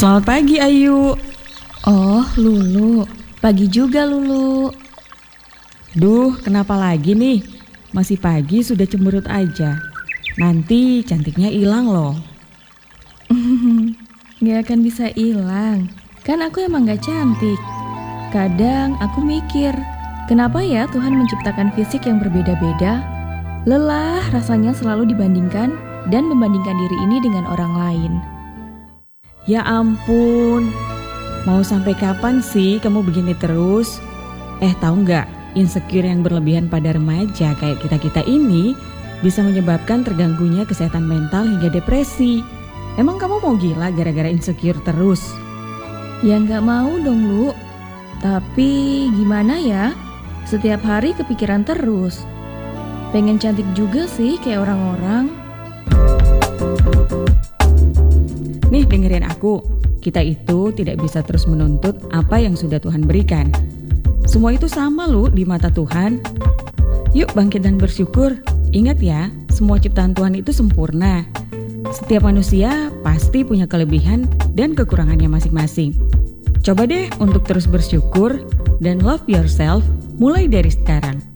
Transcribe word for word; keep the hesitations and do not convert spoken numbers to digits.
Selamat pagi Ayu. Oh, Lulu. Pagi juga, Lulu. Duh, kenapa lagi nih? Masih pagi sudah cemberut aja. Nanti cantiknya hilang loh. Gak akan bisa hilang. Kan aku emang gak cantik. Kadang aku mikir, kenapa ya Tuhan menciptakan fisik yang berbeda-beda? Lelah rasanya selalu dibandingkan dan membandingkan diri ini dengan orang lain. Ya ampun, mau sampai kapan sih kamu begini terus? Eh tahu nggak, insecure yang berlebihan pada remaja kayak kita-kita ini bisa menyebabkan terganggunya kesehatan mental hingga depresi. Emang kamu mau gila gara-gara insecure terus? Ya nggak mau dong, Lu. Tapi gimana ya? Setiap hari kepikiran terus. Pengen cantik juga sih kayak orang-orang. Nih dengerin aku, kita itu tidak bisa terus menuntut apa yang sudah Tuhan berikan. Semua itu sama loh di mata Tuhan. Yuk bangkit dan bersyukur. Ingat ya, semua ciptaan Tuhan itu sempurna. Setiap manusia pasti punya kelebihan dan kekurangannya masing-masing. Coba deh untuk terus bersyukur dan love yourself mulai dari sekarang.